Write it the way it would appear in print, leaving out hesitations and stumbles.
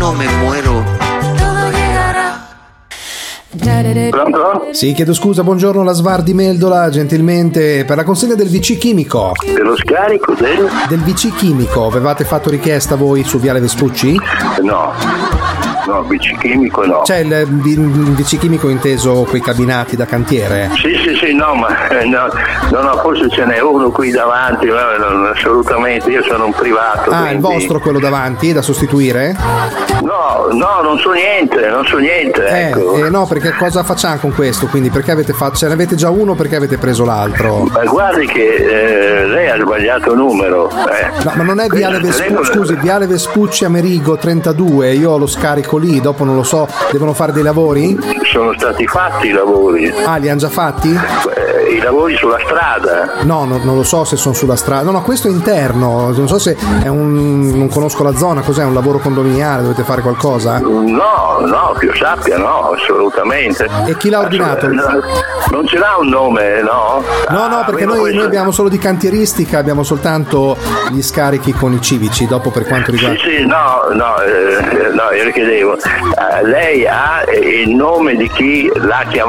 no me muero. Todo llegará. Pronto? Sì, chiedo scusa, buongiorno, la Svar di Meldola, gentilmente per la consegna del VC chimico. Dello scarico Del VC chimico, avevate fatto richiesta voi su Viale Vespucci? No, bici chimico no. C'è il VC chimico inteso quei cabinati da cantiere? Sì, no, ma no, forse ce n'è uno qui davanti, no, assolutamente, io sono un privato. Ah, quindi... il vostro quello davanti, da sostituire? No, non so niente, ecco. No, perché cosa facciamo con questo? Quindi perché ce ne avete già uno, perché avete preso l'altro? Ma guardi che lei ha sbagliato numero. No, ma non è Viale Vespucci, scusi, Viale Vespucci Amerigo 32, io ho lo scarico lì, dopo non lo so, devono fare dei lavori? Sono stati fatti i lavori. Ah, li hanno già fatti? I lavori sulla strada. No, non lo so se sono sulla strada. No, questo è interno, non so se è non conosco la zona, cos'è, un lavoro condominiale, dovete fare qualcosa? No, che io sappia, no, assolutamente. E chi l'ha ordinato? Non ce l'ha un nome, no? No, perché noi abbiamo solo di cantieristica, abbiamo soltanto gli scarichi con i civici, dopo per quanto riguarda... Sì, no, io le chiedevo, lei ha il nome di chi l'ha chiamato?